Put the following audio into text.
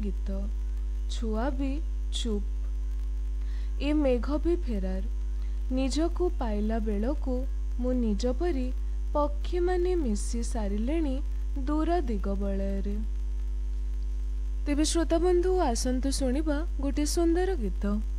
गीत छुआ भी चुप ए मेघ भी फेरार निजकु पाइला बेलकु मु निज परी पक्षी माने मिसी सारिलेणी दूर दिग बलय। तेबे श्रोता बंधु आसंतु शुणिबा गोटे सुंदर गीत।